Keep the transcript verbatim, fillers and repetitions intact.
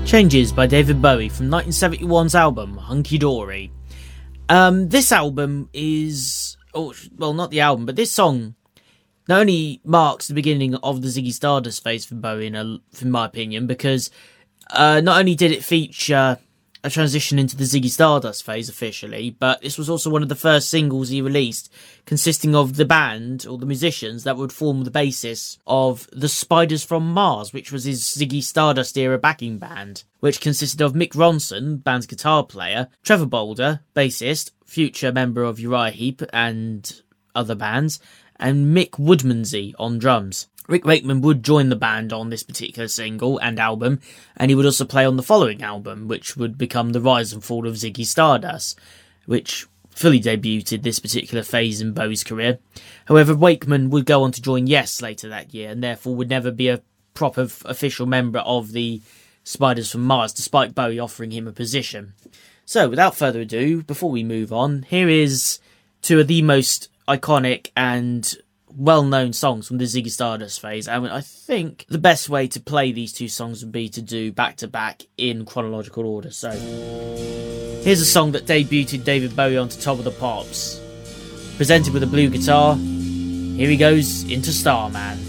Changes by David Bowie from nineteen seventy-one's album Hunky Dory. Um, this album is, oh, well, not the album, but this song not only marks the beginning of the Ziggy Stardust phase for Bowie, in, a, in my opinion, because uh, not only did it feature a transition into the Ziggy Stardust phase officially, but this was also one of the first singles he released consisting of the band, or the musicians, that would form the basis of the Spiders from Mars, which was his Ziggy Stardust era backing band, which consisted of Mick Ronson, band's guitar player, Trevor Bolder, bassist, future member of Uriah Heep and other bands, and Mick Woodmansey on drums. Rick Wakeman would join the band on this particular single and album, and he would also play on the following album, which would become The Rise and Fall of Ziggy Stardust, which fully debuted this particular phase in Bowie's career. However, Wakeman would go on to join Yes later that year, and therefore would never be a proper f- official member of the Spiders from Mars, despite Bowie offering him a position. So, without further ado, before we move on, here is two of the most iconic and well-known songs from the Ziggy Stardust phase. I mean, I think the best way to play these two songs would be to do back-to-back in chronological order. So, here's a song that debuted David Bowie onto Top of the Pops. Presented with a blue guitar, here he goes into Starman.